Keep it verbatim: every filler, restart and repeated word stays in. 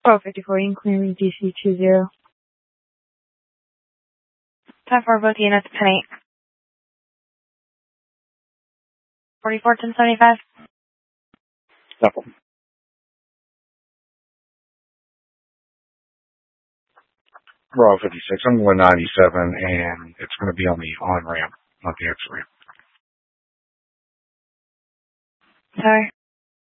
twelve fifty-four, you can clear me D C two zero. ten four, both units, ten eight. forty-four, ten seventy-five. Simple. Bravo fifty-six, I'm going ninety-seven, and it's going to be on the on-ramp, not the exit ramp. Sorry.